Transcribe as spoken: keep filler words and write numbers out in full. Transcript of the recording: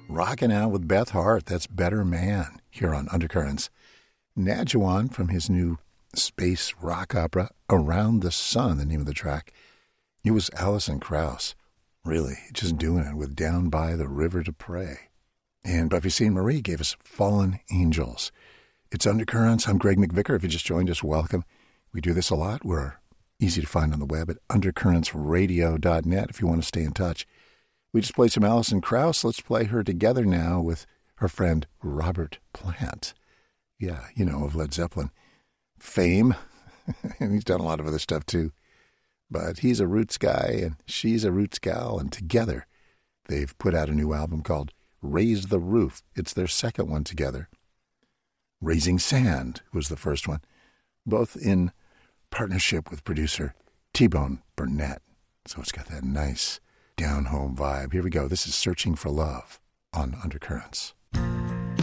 Rocking out with Beth Hart. That's Better Man here on Undercurrents. Nadjiwan from his new space rock opera, Around the Sun, the name of the track. It was Alison Krauss, really, just doing it with Down by the River to Pray. And Buffy Sainte-Marie gave us Fallen Angels. It's Undercurrents. I'm Greg McVicker. If you just joined us, welcome. We do this a lot. We're easy to find on the web at undercurrents radio dot net if you want to stay in touch. We just played some Alison Krauss. Let's play her together now with her friend Robert Plant. Yeah, you know, of Led Zeppelin fame. And he's done a lot of other stuff too. But he's a roots guy and she's a roots gal. And together they've put out a new album called Raise the Roof. It's their second one together. Raising Sand was the first one. Both in partnership with producer T-Bone Burnett. So it's got that nice down-home vibe. Here we go. This is Searching for Love on Undercurrents.